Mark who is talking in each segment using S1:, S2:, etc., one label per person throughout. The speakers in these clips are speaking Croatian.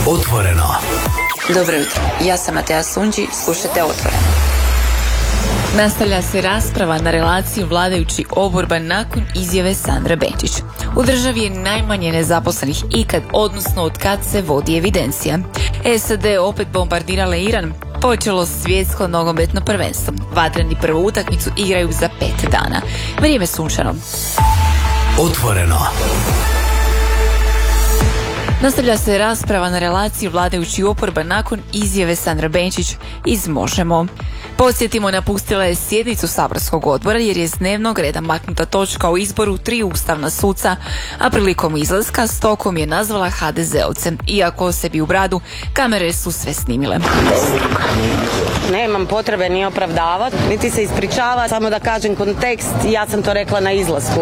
S1: Otvoreno.
S2: Dobro jutro, ja sam Mateja Sunđi, slušajte Otvoreno. Nastavlja se rasprava na relaciji vladajući oporba nakon izjave Sandre Benčić. U državi je najmanje nezaposlenih ikad, odnosno od kad se vodi evidencija. SAD opet bombardirale Iran. Počelo svjetsko nogometno prvenstvo. Vatreni prvu utakmicu igraju za 5 dana. Vrijeme sunčano.
S1: Otvoreno.
S2: Nastavlja se rasprava na relaciji vladajući oporba nakon izjave Sandre Benčić iz Možemo. Podsjetimo, napustila je sjednicu saborskog odbora jer je s dnevnog reda maknuta točka o izboru 3 ustavna suca, a prilikom izlaska stokom je nazvala HDZ-ovce. Iako sebi u bradu, kamere su sve snimile.
S3: Nemam potrebe ni opravdavati, niti se ispričava, samo da kažem kontekst, ja sam to rekla na izlasku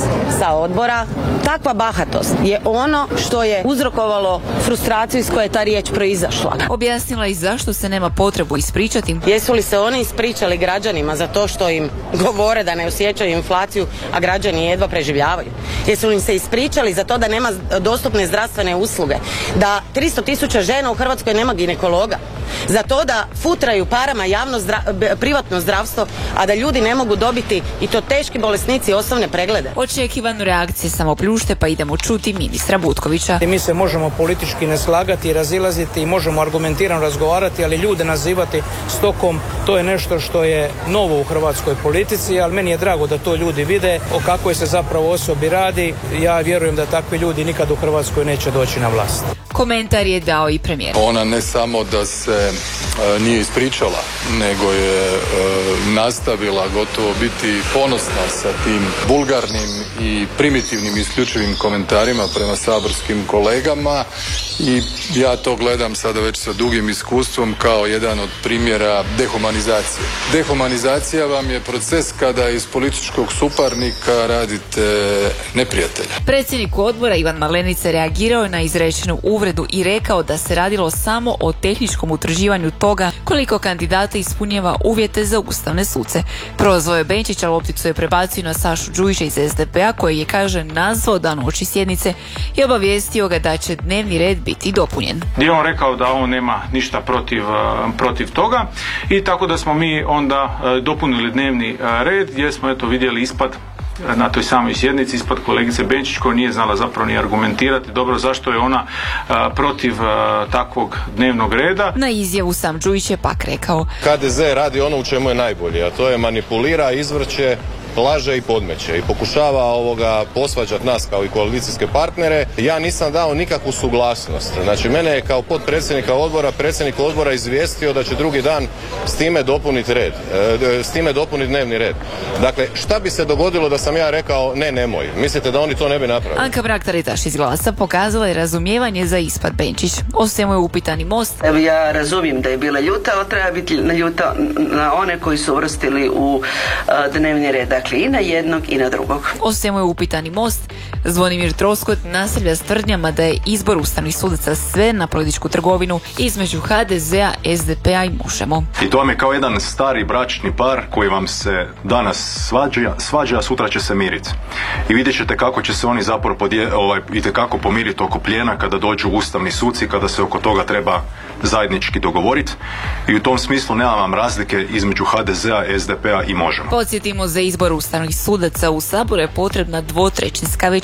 S3: sa odbora. Takva bahatost je ono što je uzrokovalo frustraciju iz koje je ta riječ proizašla.
S2: Objasnila i zašto se nema potrebu ispričati.
S3: Jesu li se oni ispričali građanima za to što im govore da ne osjećaju inflaciju, a građani jedva preživljavaju? Jesu li se ispričali za to da nema dostupne zdravstvene usluge, da 300.000 žena u Hrvatskoj nema ginekologa, za to da futraju parama privatno zdravstvo, a da ljudi ne mogu dobiti, i to teški bolesnici, osnovne preglede?
S2: Očekivanu reakcije samo pljušte, pa idemo čuti ministra Butkovića.
S4: Mi se možemo politički ne slagati i razilaziti i možemo argumentirano razgovarati, ali ljude nazivati stokom, to je nešto što je novo u hrvatskoj politici, ali meni je drago da to ljudi vide o kakvoj se zapravo osobi radi. Ja vjerujem da takvi ljudi nikad u Hrvatskoj neće doći na vlast.
S2: Komentar je dao i premijer.
S5: Ona ne samo da se nije ispričala, nego je nastavila gotovo biti ponosna sa tim vulgarnim i primitivnim isključivim komentarima prema saborskim kolegama, i ja to gledam sada već sa dugim iskustvom kao jedan od primjera dehumanizacije. Dehumanizacija vam je proces kada iz političkog suparnika radite neprijatelja.
S2: Predsjednik odbora Ivan Malenica reagirao je na izrečenu uvredu i rekao da se radilo samo o tehničkom utvrđivanju toga koliko kandidata ispunjava uvjete za ustavne suce. Prozvao je Benčića, lopticu je prebacio na Sašu Đujića iz SDP-a, koji je, kaže, nazvao dan uoči sjednice i obavijestio ga da će dnevni red biti dopunjen.
S6: Je on rekao da on nema ništa protiv toga, i tako da smo mi onda dopunili dnevni red, gdje smo vidjeli ispad na toj samoj sjednici, ispad kolegice Benčić, koja nije znala zapravo ni argumentirati dobro zašto je ona protiv takvog dnevnog reda.
S2: Na izjavu sam Đujić je pak rekao:
S7: HDZ radi ono u čemu je najbolji, a to je manipulira, izvrće, laže i podmeće i pokušava posvađati nas kao i koalicijske partnere. Ja nisam dao nikakvu suglasnost. Znači, mene je kao potpredsjednika odbora predsjednik odbora izvijestio da će drugi dan s time dopuniti dnevni red. Dakle, šta bi se dogodilo da sam ja rekao nemoj? Mislite da oni to ne bi napravili?
S2: Anka Mrak-Taritaš iz Glasa pokazala je razumijevanje za ispad Benčić. O svemu je upitani Most.
S8: Evo, ja razumijem da je bila ljuta, ali treba biti ljuta na one koji su uvrstili u dnevni red. Dakle, i na jednog i na drugog.
S2: O svemu je upitani Most. Zvonimir Troskot nastavlja s tvrdnjama da je izbor ustavnih sudaca sve na političku trgovinu između HDZ-a, SDP-a i Možemo.
S9: I to vam je kao jedan stari bračni par koji vam se danas svađa, a sutra će se miriti. I vidjet ćete kako će se oni zapravo itekako pomiriti oko plijena kada dođu ustavni suci, kada se oko toga treba zajednički dogovoriti. I u tom smislu nema vam razlike između HDZ-a, SDP-a i Možemo.
S2: Podsjetimo, za izbor ustavnih sudaca u Saboru je potrebna 2/3 većina